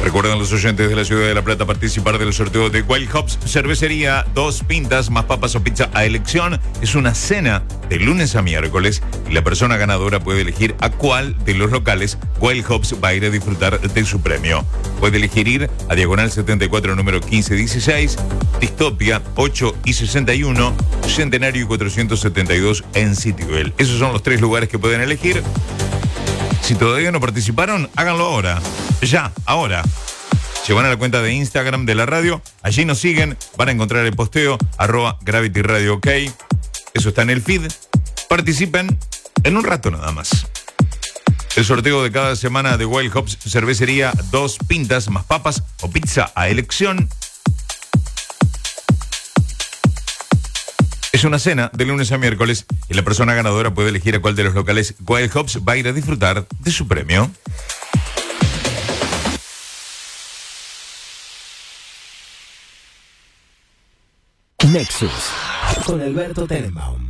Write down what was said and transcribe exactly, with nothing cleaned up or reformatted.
Recuerdan los oyentes de la ciudad de La Plata participar del sorteo de Wild Hops Cervecería, dos pintas más papas o pizza a elección. Es una cena de lunes a miércoles y la persona ganadora puede elegir a cuál de los locales Wild Hops va a ir a disfrutar de su premio. Puede elegir ir a Diagonal setenta y cuatro, número quince dieciséis, Distopia ocho y sesenta y uno, Centenario y cuatrocientos setenta y dos en Citibel. Esos son los tres lugares que pueden elegir. Si todavía no participaron, háganlo ahora. Ya, ahora. Se van a la cuenta de Instagram de la radio, allí nos siguen, van a encontrar el posteo, arroba Gravity Radio OK. Eso está en el feed. Participen en un rato nada más. El sorteo de cada semana de Wild Hops Cervecería, dos pintas más papas o pizza a elección. Es una cena de lunes a miércoles y la persona ganadora puede elegir a cuál de los locales Wild Hops va a ir a disfrutar de su premio. Nexus con Alberto Tenenbaum.